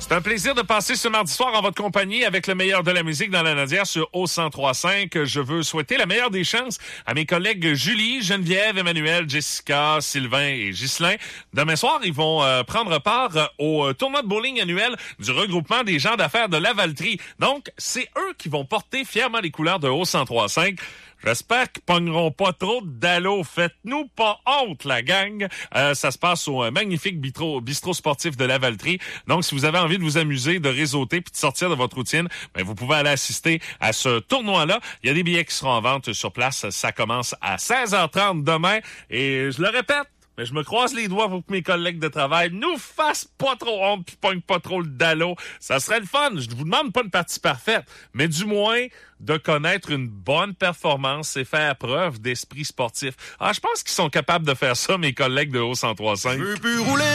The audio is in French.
C'est un plaisir de passer ce mardi soir en votre compagnie avec le meilleur de la musique dans la Nadière sur O103.5. Je veux souhaiter la meilleure des chances à mes collègues Julie, Geneviève, Emmanuel, Jessica, Sylvain et Ghislain. Demain soir, ils vont prendre part au tournoi de bowling annuel du regroupement des gens d'affaires de Lavaltrie. Donc, c'est eux qui vont porter fièrement les couleurs de O103.5. J'espère qu'ils pogneront pas trop de dallo. Faites-nous pas honte, la gang. Ça se passe au magnifique bistrot sportif de Lavaltrie. Donc, si vous avez envie de vous amuser, de réseauter puis de sortir de votre routine, ben, vous pouvez aller assister à ce tournoi-là. Il y a des billets qui seront en vente sur place. Ça commence à 16h30 demain. Et je le répète, mais je me croise les doigts pour que mes collègues de travail nous fassent pas trop honte pis pognent pas trop le dallo. Ça serait le fun. Je vous demande pas une partie parfaite, mais du moins de connaître une bonne performance et faire preuve d'esprit sportif. Ah, je pense qu'ils sont capables de faire ça, mes collègues de O103.5. Je veux plus rouler